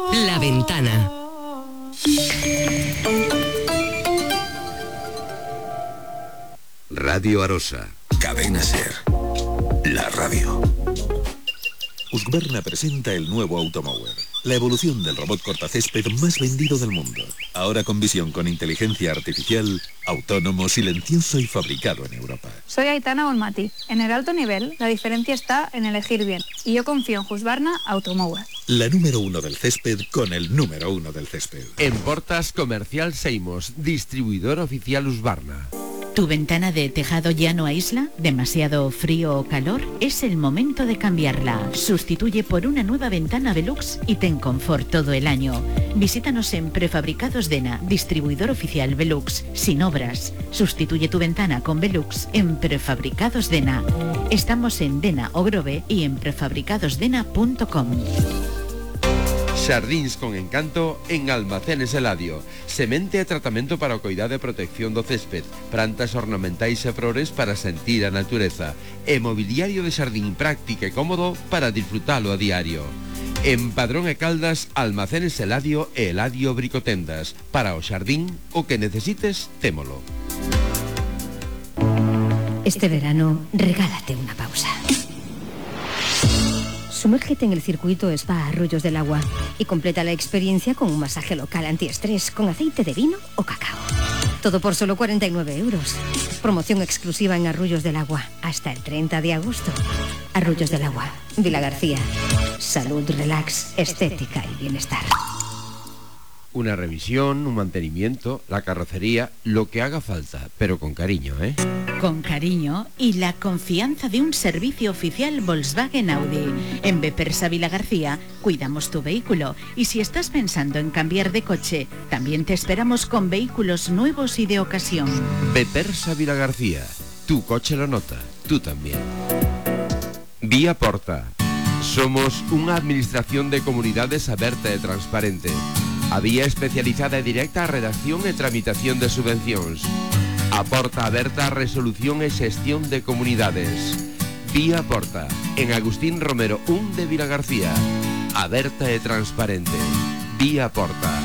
La Ventana. Radio Arosa. Cadena Ser. La radio. Husqvarna presenta el nuevo Automower, la evolución del robot cortacésped más vendido del mundo. Ahora con visión con inteligencia artificial, autónomo, silencioso y fabricado en Europa. Soy Aitana Bonmati. En el alto nivel, la diferencia está en elegir bien. Y yo confío en Husqvarna Automower. La número 1 del césped con el número 1 del césped. En Portas Comercial Seimos, distribuidor oficial Husqvarna. ¿Tu ventana de tejado ya no aísla? ¿Demasiado frío o calor? Es el momento de cambiarla. Sustituye por una nueva ventana Velux y ten confort todo el año. Visítanos en Prefabricados Dena, distribuidor oficial Velux, sin obras. Sustituye tu ventana con Velux en Prefabricados Dena. Estamos en Dena o Grove y en prefabricadosdena.com. Xardíns con encanto en Almacenes Eladio. Semente e tratamento para o cuidado e protección do césped, plantas ornamentais e flores para sentir a natureza, e mobiliario de xardín práctico e cómodo para disfrutalo a diario. En Padrón e Caldas, Almacenes Eladio e Eladio Bricotendas. Para o xardín, o que necesites, témolo. Este verano, regálate una pausa. Sumérgete en el circuito Spa Arroyos del Agua y completa la experiencia con un masaje local antiestrés con aceite de vino o cacao. Todo por solo 49 euros. Promoción exclusiva en Arroyos del Agua hasta el 30 de agosto. Arroyos del Agua, Vila García. Salud, relax, estética y bienestar. Una revisión, un mantenimiento, la carrocería, lo que haga falta, pero con cariño, ¿eh? Con cariño y la confianza de un servicio oficial Volkswagen Audi. En Bepersa Vila García cuidamos tu vehículo y si estás pensando en cambiar de coche, también te esperamos con vehículos nuevos y de ocasión. Bepersa Vila García, tu coche lo nota, tú también. Vía Porta. Somos unha administración de comunidades aberta e transparente. A vía especializada e directa a redacción e tramitación de subvencións. A porta aberta a resolución e xestión de comunidades. Vía Porta, en Agustín Romero 1 de Vilagarcía. Aberta e transparente. Vía Porta.